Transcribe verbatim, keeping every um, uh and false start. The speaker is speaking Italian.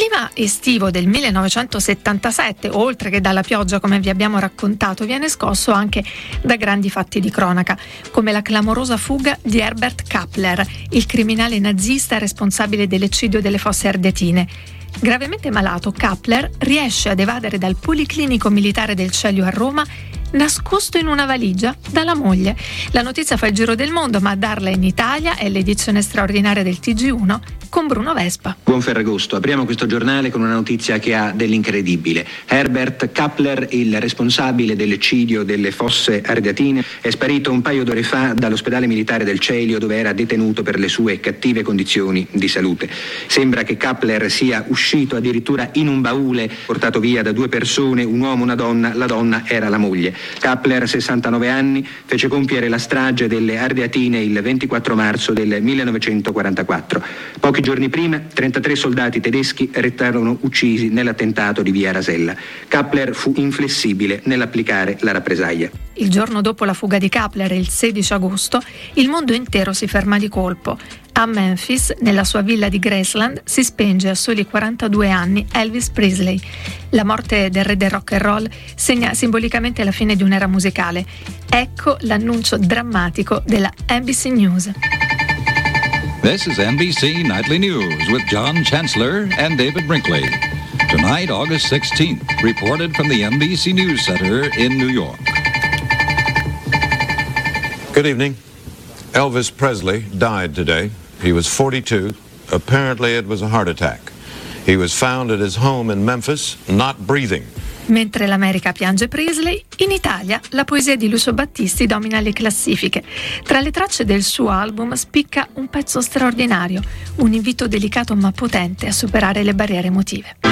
clima estivo del millenovecentosettantasette, oltre che dalla pioggia come vi abbiamo raccontato, viene scosso anche da grandi fatti di cronaca, come la clamorosa fuga di Herbert Kappler, il criminale nazista responsabile dell'eccidio delle Fosse Ardeatine. Gravemente malato, Kappler riesce ad evadere dal Policlinico Militare del Celio a Roma nascosto in una valigia dalla moglie. La notizia fa il giro del mondo, ma a darla in Italia è l'edizione straordinaria del T G uno con Bruno Vespa. Buon Ferragosto, apriamo questo giornale con una notizia che ha dell'incredibile. Herbert Kappler, il responsabile dell'eccidio delle Fosse Ardeatine, è sparito un paio d'ore fa dall'ospedale militare del Celio, dove era detenuto per le sue cattive condizioni di salute. Sembra che Kappler sia uscito addirittura in un baule portato via da due persone, un uomo e una donna. La donna era la moglie. Kappler, sessantanove anni, fece compiere la strage delle Ardeatine il ventiquattro marzo del millenovecentoquarantaquattro. Pochi giorni prima, trentatré soldati tedeschi restarono uccisi nell'attentato di via Rasella. Kappler fu inflessibile nell'applicare la rappresaglia. Il giorno dopo la fuga di Kappler, il sedici agosto, il mondo intero si ferma di colpo. A Memphis, nella sua villa di Graceland, si spenge a soli quarantadue anni Elvis Presley. La morte del re del rock and roll segna simbolicamente la fine di un'era musicale. Ecco l'annuncio drammatico della N B C News. This is N B C Nightly News with John Chancellor and David Brinkley. Tonight, August sixteenth, reported from the N B C News Center in New York. Good evening. Elvis Presley died today. He was forty-two. Apparently it was a heart attack. He was found at his home in Memphis, not breathing. Mentre l'America piange Presley, in Italia la poesia di Lucio Battisti domina le classifiche. Tra le tracce del suo album spicca un pezzo straordinario, un invito delicato ma potente a superare le barriere emotive.